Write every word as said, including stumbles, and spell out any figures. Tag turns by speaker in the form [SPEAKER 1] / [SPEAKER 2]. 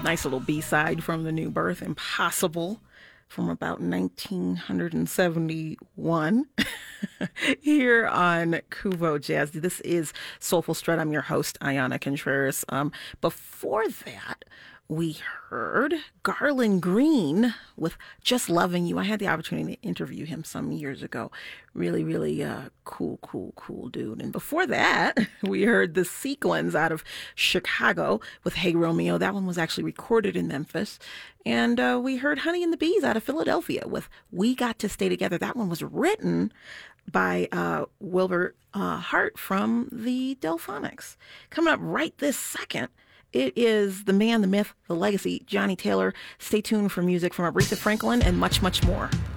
[SPEAKER 1] Nice little B-side from The New Birth, Impossible, from about nineteen seventy-one. Here on Kuvo Jazz. This is Soulful Strut. I'm your host, Ayana Contreras. Um, before that, we heard Garland Green with Just Loving You. I had the opportunity to interview him some years ago. Really, really uh, cool, cool, cool dude. And before that, we heard The Sequins out of Chicago with Hey Romeo. That one was actually recorded in Memphis. And uh, we heard Honey and the Bees out of Philadelphia with We Got to Stay Together. That one was written by uh, Wilbur uh, Hart from the Delphonics. Coming up right this second, it is the man, the myth, the legacy, Johnnie Taylor. Stay tuned for music from Aretha Franklin and much, much more.